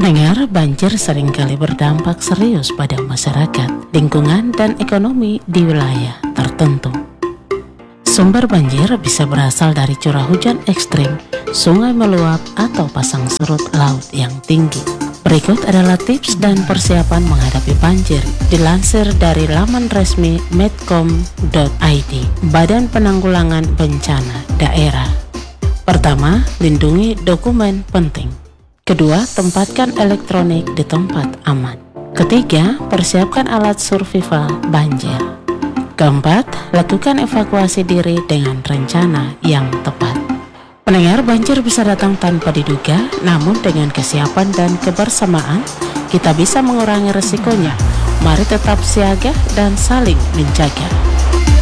Pendengar, banjir seringkali berdampak serius pada masyarakat, lingkungan, dan ekonomi di wilayah tertentu. Sumber banjir bisa berasal dari curah hujan ekstrim, sungai meluap, atau pasang surut laut yang tinggi. Berikut adalah tips dan persiapan menghadapi banjir, dilansir dari laman resmi medcom.id, Badan Penanggulangan Bencana Daerah. Pertama, lindungi dokumen penting. Kedua, tempatkan elektronik di tempat aman. Ketiga, persiapkan alat survival banjir. Keempat, lakukan evakuasi diri dengan rencana yang tepat. Pendengar, banjir bisa datang tanpa diduga, namun dengan kesiapan dan kebersamaan, kita bisa mengurangi resikonya. Mari tetap siaga dan saling menjaga.